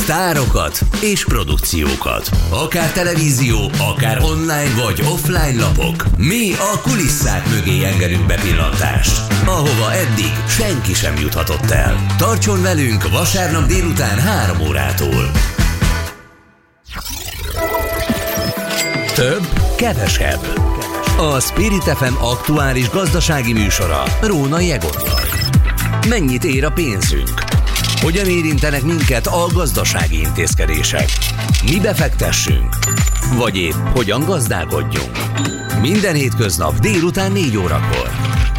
sztárokat és produkciókat. Akár televízió, akár online vagy offline lapok. Mi a kulisszák mögé engedünk bepillantást, ahova eddig senki sem juthatott el. Tartson velünk vasárnap délután 3 órától. Több, kevesebb. A Spirit FM aktuális gazdasági műsora Rónai Egonnal. Mennyit ér a pénzünk? Hogyan érintenek minket a gazdasági intézkedések? Mi befektessünk? Vagy épp hogyan gazdálkodjunk? Minden hétköznap délután 4 órakor.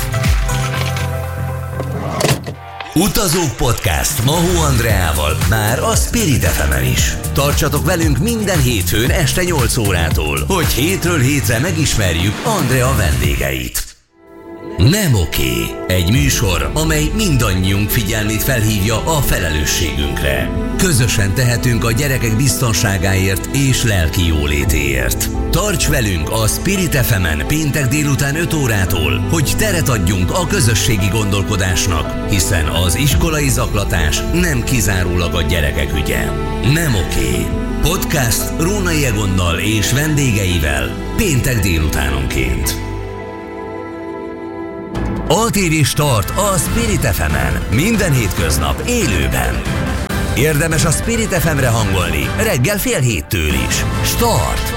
Utazók Podcast Mahó Andreával már a Spirit FM-en is. Tartsatok velünk minden hétfőn este 8 órától, hogy hétről hétre megismerjük Andrea vendégeit. Nem oké. Egy műsor, amely mindannyiunk figyelmét felhívja a felelősségünkre. Közösen tehetünk a gyerekek biztonságáért és lelki jólétéért. Tarts velünk a Spirit FM-en péntek délután 5 órától, hogy teret adjunk a közösségi gondolkodásnak, hiszen az iskolai zaklatás nem kizárólag a gyerekek ügye. Nem oké. Podcast Rónai Egonnal és vendégeivel péntek délutánonként. ATV Start a Spirit FM-en minden hétköznap élőben. Érdemes a Spirit FM-re hangolni reggel 6:30 is. Start!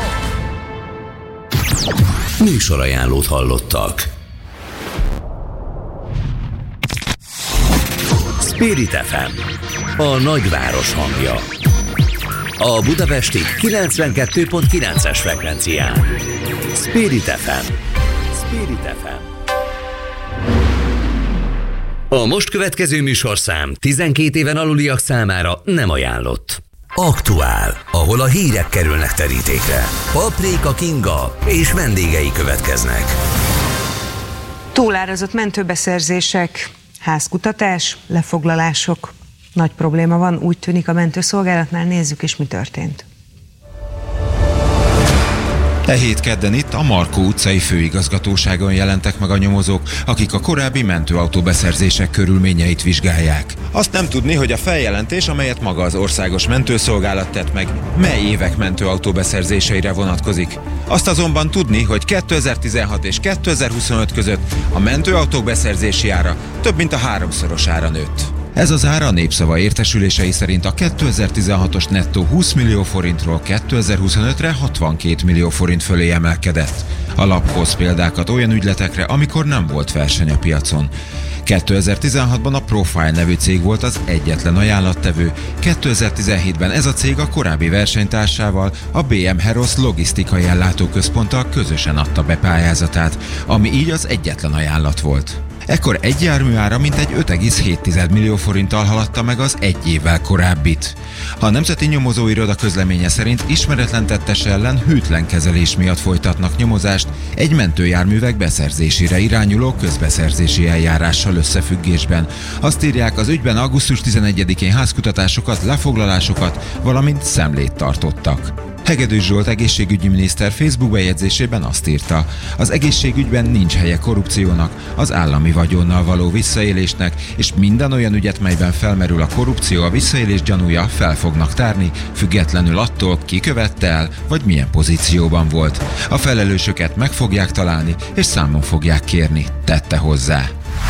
Műsorajánlót hallottak. Spirit FM, a nagyváros hangja. A budapesti 92.9-es frekvencián. Spirit FM. Spirit FM. A most következő műsorszám 12 éven aluliak számára nem ajánlott. Aktuál, ahol a hírek kerülnek terítékre. Paprika Kinga és vendégei következnek. Túlárazott mentőbeszerzések, házkutatás, lefoglalások. Nagy probléma van, úgy tűnik a mentőszolgálatnál, nézzük is, mi történt. E hét kedden itt a Markó utcai főigazgatóságon jelentek meg a nyomozók, akik a korábbi mentőautóbeszerzések körülményeit vizsgálják. Azt nem tudni, hogy a feljelentés, amelyet maga az Országos Mentőszolgálat tett meg, mely évek mentőautóbeszerzéseire vonatkozik. Azt azonban tudni, hogy 2016 és 2025 között a mentőautók beszerzési ára több mint a 3-szorosára nőtt. Ez az ára a Népszava értesülései szerint a 2016-os nettó 20 millió forintról 2025-re 62 millió forint fölé emelkedett. A lap hoz példákat olyan ügyletekre, amikor nem volt verseny a piacon. 2016-ban a Profile nevű cég volt az egyetlen ajánlattevő, 2017-ben ez a cég a korábbi versenytársával, a BM Heros logisztikai ellátóközponttal közösen adta be pályázatát, ami így az egyetlen ajánlat volt. Ekkor egy járműára mintegy 5,7 millió forinttal haladta meg az egy évvel korábbit. A Nemzeti Nyomozóiroda közleménye szerint ismeretlen tettes ellen hűtlen kezelés miatt folytatnak nyomozást egy mentőjárművek beszerzésére irányuló közbeszerzési eljárással összefüggésben. Azt írják, az ügyben augusztus 11-én házkutatásokat, lefoglalásokat, valamint szemlét tartottak. Hegedűs Zsolt egészségügyi miniszter Facebook bejegyzésében azt írta, az egészségügyben nincs helye korrupciónak, az állami vagyonnal való visszaélésnek, és minden olyan ügyet, melyben felmerül a korrupció, a visszaélés gyanúja, fel fognak tárni, függetlenül attól, ki követte el, vagy milyen pozícióban volt. A felelősöket meg fogják találni, és számon fogják kérni, tette hozzá.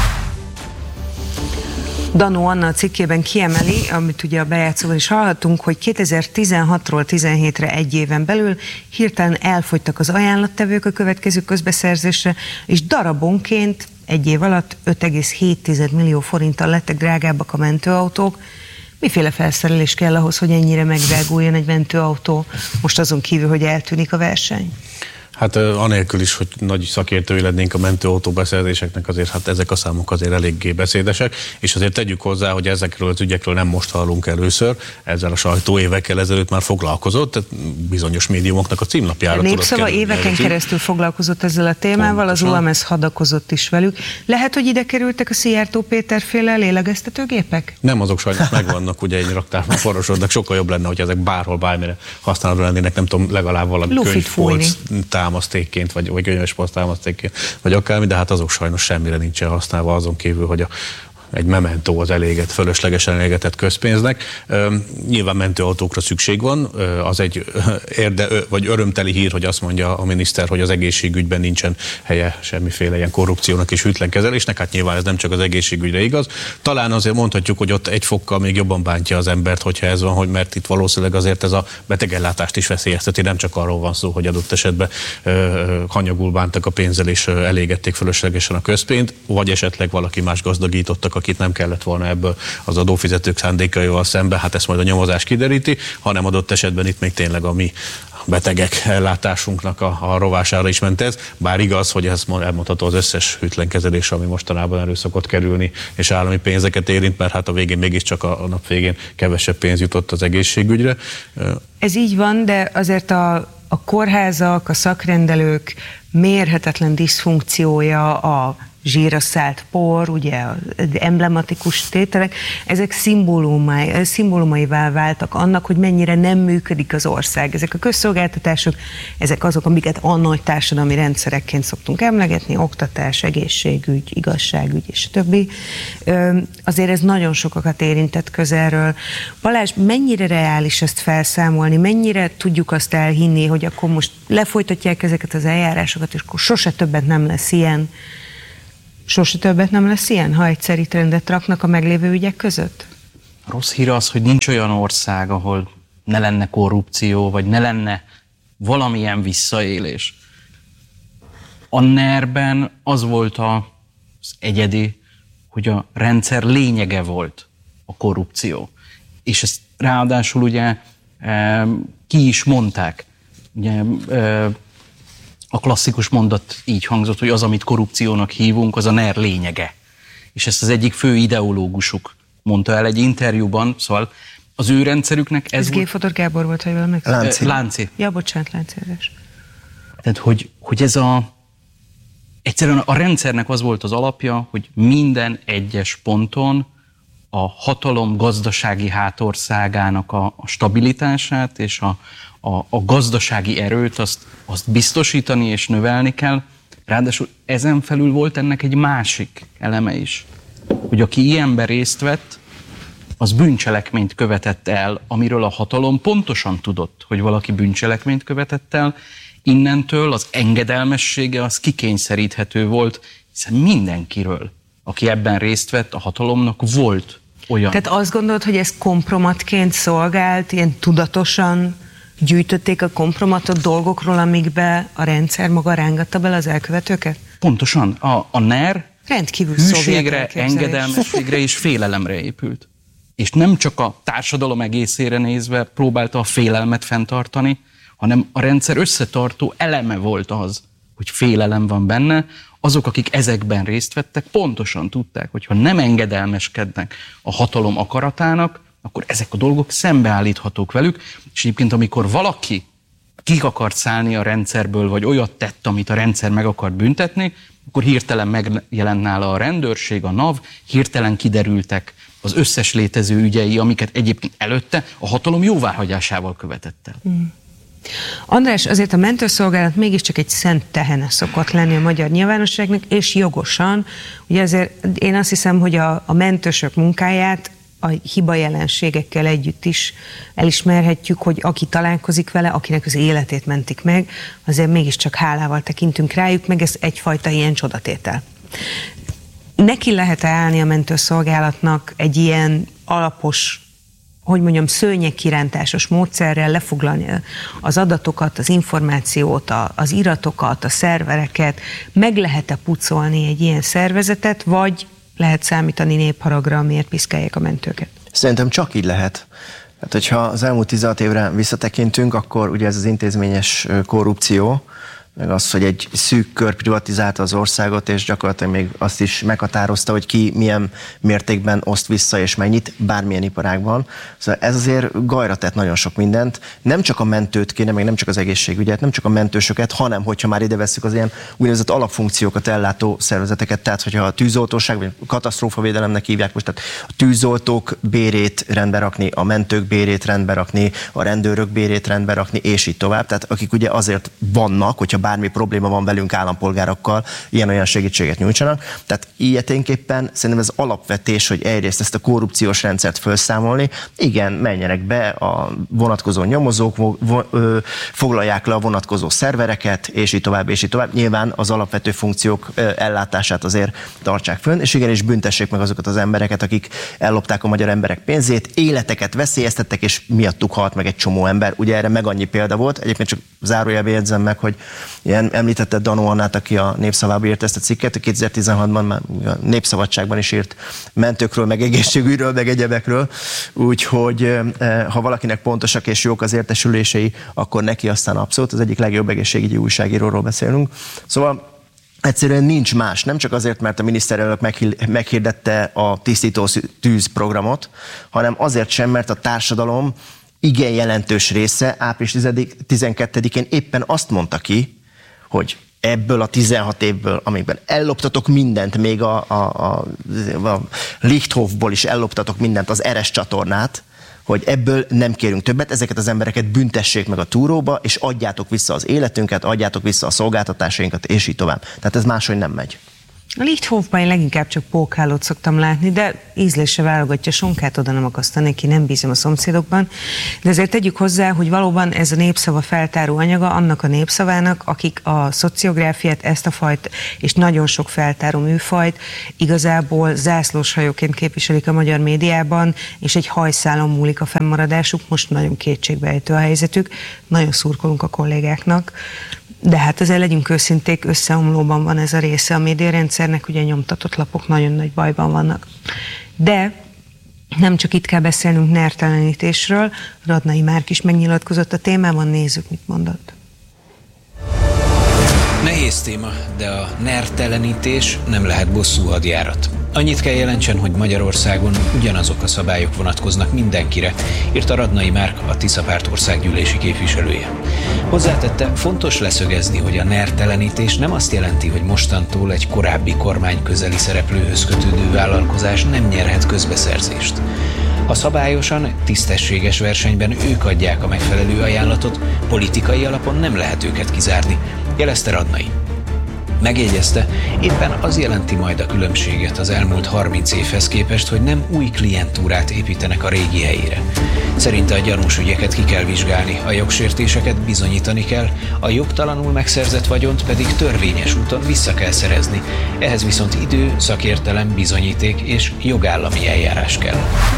Danó Anna a cikkében kiemeli, amit ugye a bejátszóban is hallhatunk, hogy 2016-ról 17-re egy éven belül hirtelen elfogytak az ajánlattevők a következő közbeszerzésre, és darabonként egy év alatt 5,7 millió forinttal lettek drágábbak a mentőautók. Miféle felszerelés kell ahhoz, hogy ennyire megdráguljon egy mentőautó, most azon kívül, hogy eltűnik a verseny? Hát anélkül is, hogy nagy szakértői lennénk a mentőautó beszerzéseknek, azért hát ezek a számok azért eléggé beszédesek, és azért tegyük hozzá, hogy ezekről az ügyekről nem most hallunk először, ezzel a sajtó évekkel ezelőtt már foglalkozott, tehát bizonyos médiumoknak a címlapjára tudott kerülni. Népszava éveken keresztül foglalkozott ezzel a témával, pontosan. Az OMS hadakozott is velük. Lehet, hogy ide kerültek a Szijjártó Péter-féle lélegeztetőgépek? Nem, azok sajnos megvannak, ugye egy raktárban forrosodnak, sokkal jobb lenne, hogy ezek bárhol bármire használatra lennének, nem tudom, legalább valami könyvpolc támasztékként, vagy könyvespolc támasztékként, vagy akármi, de hát azok sajnos semmire nincsen használva, azon kívül, hogy a egy mementó az fölöslegesen elégetett közpénznek. Nyilván mentőautókra szükség van, az egy vagy örömteli hír, hogy azt mondja a miniszter, hogy az egészségügyben nincsen helye semmiféle ilyen korrupciónak és hűtlen kezelésnek. Hát nyilván ez nem csak az egészségügyre igaz. Talán azért mondhatjuk, hogy ott egy fokkal még jobban bántja az embert, hogyha ez van, mert itt valószínűleg azért ez a betegellátást is veszélyezteti. Nem csak arról van szó, hogy adott esetben hanyagul bántak a pénzzel és elégették fölöslegesen a közpénzt, vagy esetleg valaki más gazdagítottak, akit nem kellett volna ebből az adófizetők szándékaival szembe, hát ezt majd a nyomozás kideríti, hanem adott esetben itt még tényleg a mi betegek ellátásunknak a rovására is ment ez, bár igaz, hogy ez elmondható az összes hűtlen kezelés, ami mostanában elő szokott kerülni, és állami pénzeket érint, mert hát a végén mégiscsak a nap végén kevesebb pénz jutott az egészségügyre. Ez így van, de azért a kórházak, a szakrendelők mérhetetlen diszfunkciója, a zsírra szállt por, ugye az emblematikus tételek, ezek szimbólumaivá váltak annak, hogy mennyire nem működik az ország. Ezek a közszolgáltatások, ezek azok, amiket a nagy társadalmi rendszerekként szoktunk emlegetni, oktatás, egészségügy, igazságügy és többi. Azért ez nagyon sokakat érintett közelről. Balázs, mennyire reális ezt felszámolni, mennyire tudjuk azt elhinni, hogy akkor most lefolytatják ezeket az eljárásokat, és akkor sose többet nem lesz ilyen? Sose többet nem lesz ilyen, ha egyszer itt rendet raknak a meglévő ügyek között? A rossz hír az, hogy nincs olyan ország, ahol ne lenne korrupció, vagy ne lenne valamilyen visszaélés. A NER-ben az volt az egyedi, hogy a rendszer lényege volt a korrupció. És ezt ráadásul ugye ki is mondták. Ugye, a klasszikus mondat így hangzott, hogy az, amit korrupciónak hívunk, az a NER lényege. És ezt az egyik fő ideológusuk mondta el egy interjúban, szóval az ő rendszerüknek ez volt... G. Fodor Gábor volt, ha jól emlékszem. Lánci. Ja, bocsánat, Lánci. Tehát, hogy ez egyszerűen a rendszernek az volt az alapja, hogy minden egyes ponton a hatalom gazdasági hátországának a stabilitását és a gazdasági erőt azt biztosítani és növelni kell. Ráadásul ezen felül volt ennek egy másik eleme is, hogy aki ilyenben részt vett, az bűncselekményt követett el, amiről a hatalom pontosan tudott, hogy valaki bűncselekményt követett el, innentől az engedelmessége az kikényszeríthető volt, hiszen mindenkiről, aki ebben részt vett, a hatalomnak volt olyan. Tehát azt gondolod, hogy ez kompromatként szolgált, ilyen tudatosan gyűjtötték a kompromatot dolgokról, amikbe a rendszer maga rángatta bele az elkövetőket? Pontosan. A NER rendkívül hűségre, engedelmességre és félelemre épült. És nem csak a társadalom egészére nézve próbálta a félelmet fenntartani, hanem a rendszer összetartó eleme volt az, hogy félelem van benne. Azok, akik ezekben részt vettek, pontosan tudták, hogy ha nem engedelmeskednek a hatalom akaratának, akkor ezek a dolgok szembeállíthatók velük, és egyébként amikor valaki ki akart szállni a rendszerből, vagy olyat tett, amit a rendszer meg akart büntetni, akkor hirtelen megjelent nála a rendőrség, a NAV, hirtelen kiderültek az összes létező ügyei, amiket egyébként előtte a hatalom jóváhagyásával követett el. András, azért a mentőszolgálat mégiscsak egy szent tehene szokott lenni a magyar nyilvánosságnak, és jogosan. Ugye azért én azt hiszem, hogy a mentősök munkáját a hiba jelenségekkel együtt is elismerhetjük, hogy aki találkozik vele, akinek az életét mentik meg, azért mégiscsak hálával tekintünk rájuk, meg ez egyfajta ilyen csodatétel. Neki lehet állni a mentőszolgálatnak egy ilyen alapos, hogy mondjam, szőnyegkirántásos módszerrel lefoglalni az adatokat, az információt, az iratokat, a szervereket, meg lehet-e pucolni egy ilyen szervezetet, vagy lehet számítani népharagra, miért piszkálják a mentőket? Szerintem csak így lehet. Hát, hogyha az elmúlt 16 évre visszatekintünk, akkor ugye ez az intézményes korrupció, meg az, hogy egy szűk kör privatizálta az országot, és gyakorlatilag még azt is meghatározta, hogy ki milyen mértékben oszt vissza, és mennyit, bármilyen iparágban. Szóval ez azért gajra tett nagyon sok mindent. Nem csak a mentőt kéne, meg nem csak az egészségügyet, nem csak a mentősöket, hanem hogyha már ide vesszük az ilyen úgynevezett alapfunkciókat ellátó szervezeteket, tehát hogyha a tűzoltóság, vagy katasztrófavédelemnek hívják most, tehát a tűzoltók bérét rendbe rakni, a mentők bérét rendbe rakni, a rendőrök bérét rendbe rakni, és így tovább. Tehát akik ugye azért vannak, hogyha bármi probléma van velünk állampolgárokkal, ilyen-olyan segítséget nyújtsanak. Tehát ilyeténképpen szerintem ez alapvetés, hogy egyrészt ezt a korrupciós rendszert felszámolni, igen, menjenek be a vonatkozó nyomozók, foglalják le a vonatkozó szervereket, és így tovább, és így tovább. Nyilván az alapvető funkciók ellátását azért tartsák fönn, és igenis büntessék meg azokat az embereket, akik ellopták a magyar emberek pénzét, életeket veszélyeztettek, és miattuk halt meg egy csomó ember. Ugye erre meg annyi példa volt. Egyébként csak zárójelbe jegyzem meg, hogy ilyen említette Danó Annát, aki a Népszavába írt ezt a cikket, 2016-ban már a Népszabadságban is írt mentőkről, meg egészségügyről, meg egyebekről. Úgyhogy ha valakinek pontosak és jók az értesülései, akkor neki aztán abszolút az egyik legjobb egészségügyi újságíróról beszélünk. Szóval egyszerűen nincs más, nem csak azért, mert a miniszterelnök meghirdette a tisztító tűz programot, hanem azért sem, mert a társadalom igen jelentős része április 12-én éppen azt mondta ki, hogy ebből a 16 évből, amikben elloptatok mindent, még a Lichthofból is elloptatok mindent, az Eres csatornát, hogy ebből nem kérünk többet, ezeket az embereket büntessék meg a túróba, és adjátok vissza az életünket, adjátok vissza a szolgáltatásainkat, és így tovább. Tehát ez máshogy nem megy. A Lichthofban én leginkább csak pókhálót szoktam látni, de ízlése válogatja, sonkát oda nem akasztanék ki, nem bízom a szomszédokban. De azért tegyük hozzá, hogy valóban ez a Népszava feltáró anyaga annak a Népszavának, akik a szociográfiát, ezt a fajt és nagyon sok feltáró műfajt igazából zászlóshajóként képviselik a magyar médiában, és egy hajszálon múlik a fennmaradásuk, most nagyon kétségbeejtő a helyzetük, nagyon szurkolunk a kollégáknak. De hát azért legyünk őszinték, összeomlóban van ez a része a médiarendszernek, ugye nyomtatott lapok nagyon nagy bajban vannak. De nem csak itt kell beszélnünk nertelenítésről, Radnai Márk is megnyilatkozott a témában, nézzük, mit mondott. Nehéz téma, de a nertelenítés nem lehet bosszú hadjárat. Annyit kell jelentsen, hogy Magyarországon ugyanazok a szabályok vonatkoznak mindenkire, írta Radnai Márk, a Tisza Párt országgyűlési képviselője. Hozzátette, fontos leszögezni, hogy a nertelenítés nem azt jelenti, hogy mostantól egy korábbi kormány közeli szereplőhöz kötődő vállalkozás nem nyerhet közbeszerzést. Ha szabályosan, tisztességes versenyben ők adják a megfelelő ajánlatot, politikai alapon nem lehet őket kizárni, jelezte Radnai. Megjegyezte, éppen az jelenti majd a különbséget az elmúlt 30 évhez képest, hogy nem új klientúrát építenek a régi helyére. Szerinte a gyanús ügyeket ki kell vizsgálni, a jogsértéseket bizonyítani kell, a jogtalanul megszerzett vagyont pedig törvényes úton vissza kell szerezni. Ehhez viszont idő, szakértelem, bizonyíték és jogállami eljárás kell.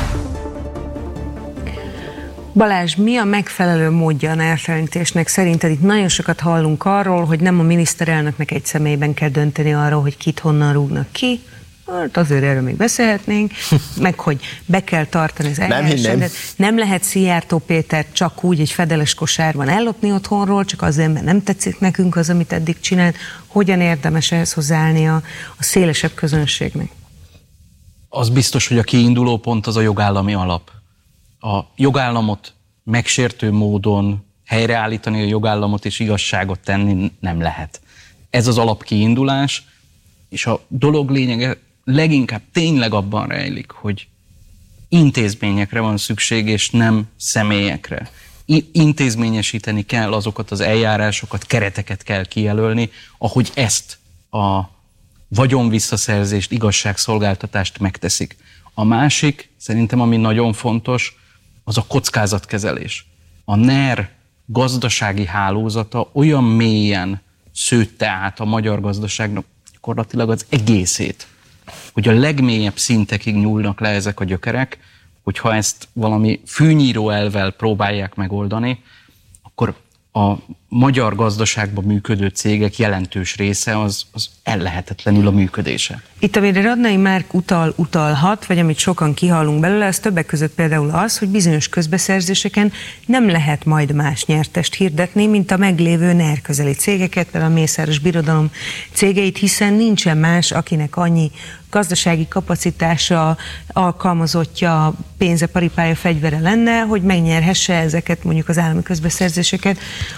Balázs, mi a megfelelő módja a nertelenítésnek? Szerinted itt nagyon sokat hallunk arról, hogy nem a miniszterelnöknek egy személyben kell dönteni arról, hogy kit honnan rúgnak ki. Hát azért erről még beszélhetnénk, meg hogy be kell tartani az eljárásrendet. Nem lehet Szijjártó Pétert csak úgy egy fedeles kosárban ellopni otthonról, csak azért, mert nem tetszik nekünk az, amit eddig csinált. Hogyan érdemes ehhez hozzáállni a szélesebb közönségnek? Az biztos, hogy a kiinduló pont az a jogállami alap. A jogállamot megsértő módon helyreállítani, a jogállamot és igazságot tenni nem lehet. Ez az alapkiindulás, és a dolog lényege leginkább tényleg abban rejlik, hogy intézményekre van szükség, és nem személyekre. Intézményesíteni kell azokat az eljárásokat, kereteket kell kijelölni, ahogy ezt a vagyonvisszaszerzést, igazságszolgáltatást megteszik. A másik, szerintem ami nagyon fontos, az a kockázatkezelés. A NER gazdasági hálózata olyan mélyen szőtte át a magyar gazdaságnak gyakorlatilag az egészét, hogy a legmélyebb szintekig nyúlnak le ezek a gyökerek, hogyha ezt valami fűnyíró elvvel próbálják megoldani, akkor a magyar gazdaságban működő cégek jelentős része az ellehetetlenül a működése. Itt, amire Radnai Márk utalhat, vagy amit sokan kihallunk belőle, az többek között például az, hogy bizonyos közbeszerzéseken nem lehet majd más nyertest hirdetni, mint a meglévő NER közeli cégeket, például a Mészáros Birodalom cégeit, hiszen nincsen más, akinek annyi gazdasági kapacitása, alkalmazottja, pénze, paripája, fegyvere lenne, hogy megnyerhesse ezeket, mondjuk az állami közbeszerzéseket. András,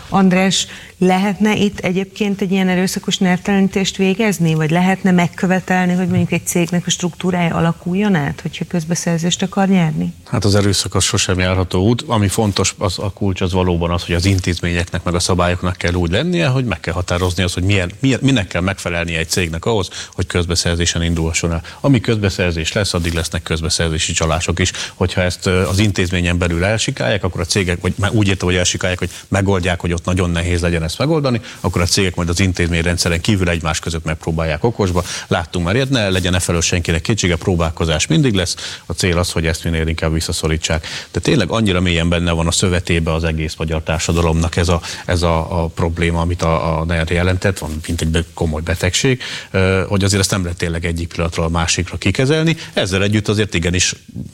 képes, lehetne itt egyébként egy ilyen erőszakos nertelenítést végezni, vagy lehetne megkövetelni, hogy mondjuk egy cégnek a struktúrája alakuljon át, hogyha közbeszerzést akar nyerni? Hát az erőszak az sosem járható út. Ami fontos, az a kulcs az valóban az, hogy az intézményeknek meg a szabályoknak kell úgy lennie, hogy meg kell határozni az, hogy minek kell megfelelnie egy cégnek ahhoz, hogy közbeszerzésen indulhasson el. Ami közbeszerzés lesz, addig lesznek közbeszerzési csalások is. Hogyha ezt az intézményen belül elsikálják, akkor a cégek, vagy úgy értem, hogy elsikálják, hogy megoldják, hogy ott nagyon nehéz legyen ezt megoldani, akkor a cégek majd az intézményrendszeren kívül egymás között megpróbálják okosba. Láttunk már ilyet, ne legyen felől senkinek kétsége, próbálkozás mindig lesz. A cél az, hogy ezt minél inkább visszaszorítsák. De tényleg annyira mélyen benne van a szövetébe az egész magyar társadalomnak ez a probléma, amit a NER jelentett, van mint egy komoly betegség, hogy azért ezt nem lehet tényleg egyik pillanatról a másikra kikezelni. Ezzel együtt azért igenis,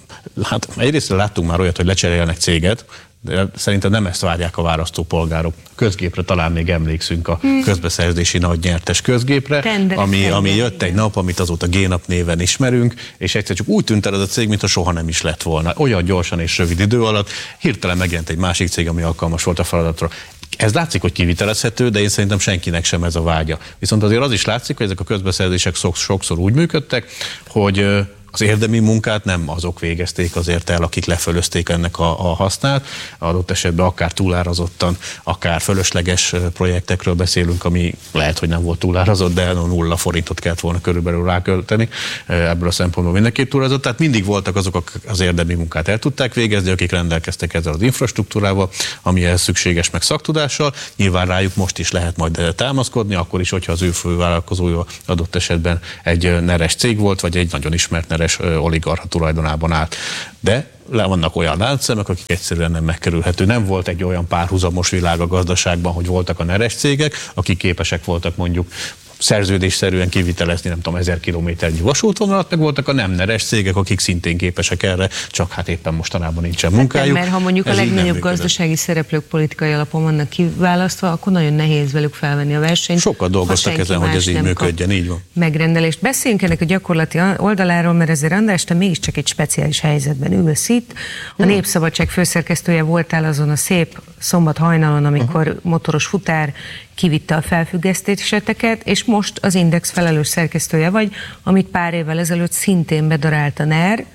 hát egyrészt láttunk már olyat, hogy lecserélnek céget, de szerintem nem ezt várják a választópolgárok. Közgépre talán még emlékszünk a közbeszerzési nagy nyertes közgépre, ami jött egy nap, amit azóta G-nap néven ismerünk, és egyszer csak úgy tűnt el az a cég, mintha soha nem is lett volna. Olyan gyorsan és rövid idő alatt hirtelen megjelent egy másik cég, ami alkalmas volt a feladatra. Ez látszik, hogy kivitelezhető, de én szerintem senkinek sem ez a vágya. Viszont azért az is látszik, hogy ezek a közbeszerzések sokszor úgy működtek, hogy az érdemi munkát nem azok végezték azért el, akik lefölözték ennek a hasznát. Adott esetben akár túlárazottan, akár fölösleges projektekről beszélünk, ami lehet, hogy nem volt túlárazott, de 0 forintot kellett volna körülbelül rákölteni. Ebből a szempontból mindenképp túlárazott. Tehát mindig voltak azok, akik az érdemi munkát el tudták végezni, akik rendelkeztek ezzel az infrastruktúrával, ami ehhez szükséges, meg szaktudással. Nyilván rájuk most is lehet majd támaszkodni, akkor is, hogyha az ő fővállalkozója adott esetben egy neres cég volt, vagy egy nagyon ismert neres oligarcha tulajdonában állt. De vannak olyan láncszemek, akik egyszerűen nem megkerülhető. Nem volt egy olyan párhuzamos világ a gazdaságban, hogy voltak a neres cégek, akik képesek voltak mondjuk szerződésszerűen kivitelezni, nem tudom, 1000 kilométernyi vasútvonalat, meg voltak a nem neres cégek, akik szintén képesek erre, csak hát éppen mostanában nincsen munkájuk. Mert ha mondjuk a legnagyobb gazdasági szereplők politikai alapon vannak kiválasztva, akkor nagyon nehéz velük felvenni a versenyt. Sokat dolgoztak ezen, hogy ez így működjen, így van. Megrendelést. Beszéljünk ennek a gyakorlati oldaláról, mert ezért András, te mégiscsak egy speciális helyzetben ülsz itt. A Népszabadság főszerkesztője voltál azon a szép szombat hajnalon, amikor motoros futár kivitte a felfüggesztéseteket, és most az Index felelős szerkesztője vagy, amit pár évvel ezelőtt szintén bedarált a NER.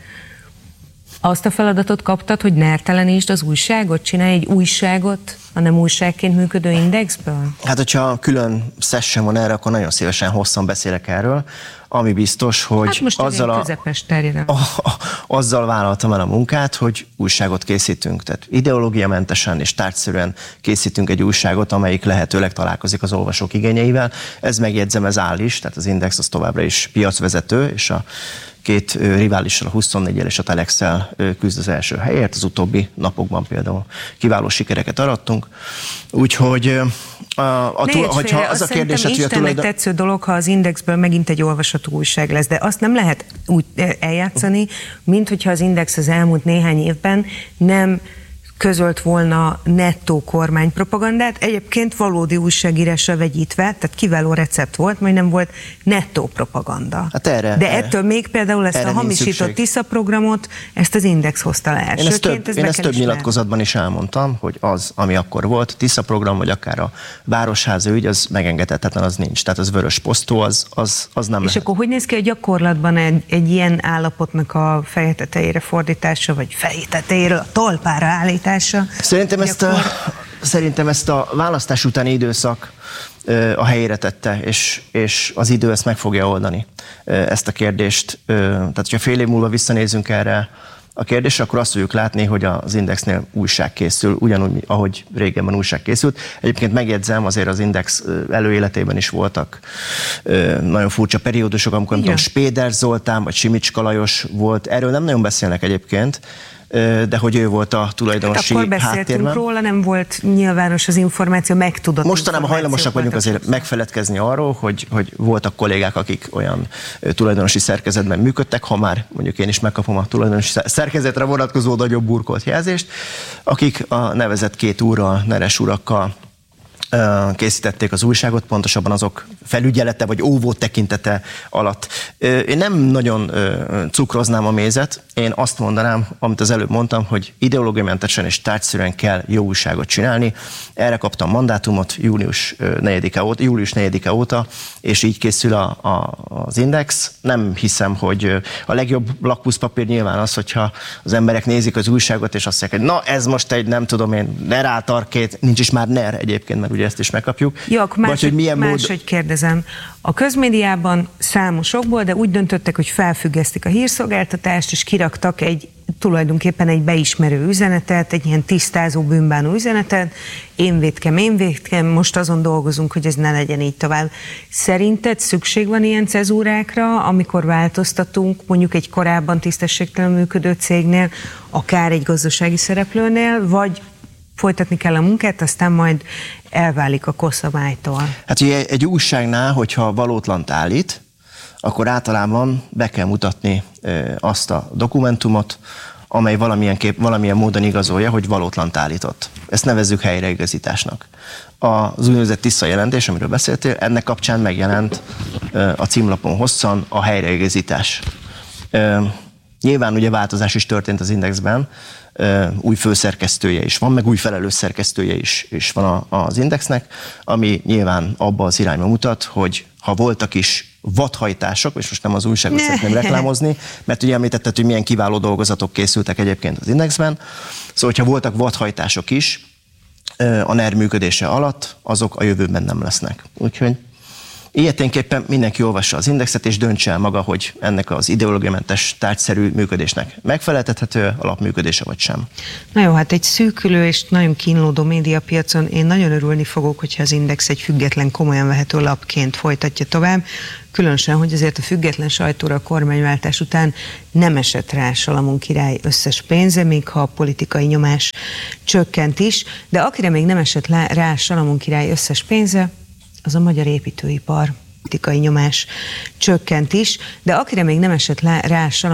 Azt a feladatot kaptad, hogy nertelenítsd az újságot, csinálj egy újságot, a nem újságként működő Indexből? Hát, hogyha külön session van erre, akkor nagyon szívesen hosszan beszélek erről. Ami biztos, hogy hát most azzal vállaltam el a munkát, hogy újságot készítünk. Tehát ideológiamentesen és tárgyszerűen készítünk egy újságot, amelyik lehetőleg találkozik az olvasók igényeivel. Ez megjegyzem, ez áll is, tehát az Index az továbbra is piacvezető, és a két riválissal, a 24-el és a Telexsel küzd az első helyért. Az utóbbi napokban például kiváló sikereket arattunk. Úgyhogy hogyha az a kérdés, hogy Istennek tetsző dolog, ha az Indexből megint egy olvasható újság lesz, de azt nem lehet úgy eljátszani, mint hogyha az Index az elmúlt néhány évben nem közölt volna nettó kormánypropagandát, egyébként valódi újságírásra vegyítve, tehát kiváló recept volt, majd nem volt nettó propaganda. Hát de ettől még például ezt a hamisított Tisza programot, ezt az Index hozta le elsőként. Én ezt több nyilatkozatban is elmondtam, hogy az, ami akkor volt, Tisza program, vagy akár a Városháza ügy, az megengedhetetlen, az nincs. Tehát az vörös posztó, az nem lehet. És akkor hogy néz ki a gyakorlatban egy ilyen állapotnak a feje tetejére fordítása, vagy feje tetejéről a talpára állítása? Szerintem ezt a választás utáni időszak a helyére tette, és az idő ezt meg fogja oldani, ezt a kérdést. Tehát, hogyha fél év múlva visszanézünk erre a kérdésre, akkor azt fogjuk látni, hogy az Indexnél újság készül, ugyanúgy, ahogy régebben újság készült. Egyébként megjegyzem, azért az Index előéletében is voltak nagyon furcsa periódusok, amikor nem tudom, Spéder Zoltán vagy Simicska Lajos volt. Erről nem nagyon beszélnek egyébként, de hogy ő volt a tulajdonosi háttérben. Akkor beszéltünk róla, nem volt nyilvános az információ, megtudott. Mostanában hajlamosak vagyunk azért megfeledkezni arról, hogy voltak kollégák, akik olyan tulajdonosi szerkezetben működtek, ha már mondjuk én is megkapom a tulajdonosi szerkezetre vonatkozó nagyobb burkolt jelzést, akik a nevezett két úrral, neres urakkal készítették az újságot, pontosabban azok felügyelete vagy óvó tekintete alatt. Én nem nagyon cukroznám a mézet, én azt mondanám, amit az előbb mondtam, hogy ideológiamentesen és tárgyszerűen kell jó újságot csinálni. Erre kaptam mandátumot július 4-e óta, és így készül az Index. Nem hiszem, hogy a legjobb lakmuszpapír nyilván az, hogyha az emberek nézik az újságot, és azt mondják, hogy na ez most egy, nem tudom én, neráltarkét, nincs is már NER egyébként, mert ugye ezt is megkapjuk. Jó, máshogy kérdezem. A közmédiában számos okból, de úgy döntöttek, hogy felfüggesztik a hírszolgáltatást, és kiraktak tulajdonképpen egy beismerő üzenetet, egy ilyen tisztázó, bűnbánó üzenetet. Én vétkem, most azon dolgozunk, hogy ez ne legyen így tovább. Szerinted szükség van ilyen cezúrákra, amikor változtatunk mondjuk egy korábban tisztességtelen működő cégnél, akár egy gazdasági szereplőnél, vagy folytatni kell a munkát, aztán majd elválik a koszabálytól? Hát ugye egy újságnál, hogyha valótlant állít, akkor általában be kell mutatni azt a dokumentumot, amely valamilyen módon igazolja, hogy valótlant állított. Ezt nevezzük helyreigazításnak. Az úgynevezett Tisza jelentés, amiről beszéltél, ennek kapcsán megjelent a címlapon hosszan a helyreigazítás. Nyilván ugye változás is történt az Indexben, új főszerkesztője is van, meg új felelős szerkesztője is van az Indexnek, ami nyilván abba az irányba mutat, hogy ha voltak is vadhajtások, és most nem az újságot szeretném reklámozni, mert ugye említetted, hogy milyen kiváló dolgozatok készültek egyébként az Indexben, szóval hogyha voltak vadhajtások is a NER működése alatt, azok a jövőben nem lesznek. Úgyhogy ilyeténképpen mindenki olvassa az Indexet, és döntse el maga, hogy ennek az ideológiamentes tárgyszerű működésnek megfeleltethető alapműködése vagy sem. Na jó, hát egy szűkülő és nagyon kínlódó médiapiacon én nagyon örülni fogok, hogyha az Index egy független, komolyan vehető lapként folytatja tovább. Különösen, hogy azért a független sajtóra a kormányváltás után nem esett rá Salamon király összes pénze, még ha a politikai nyomás csökkent is, de akire még nem esett rá Salamon király összes pénze, az a magyar építőipar. Politikai nyomás csökkent is, de akire még nem esett rá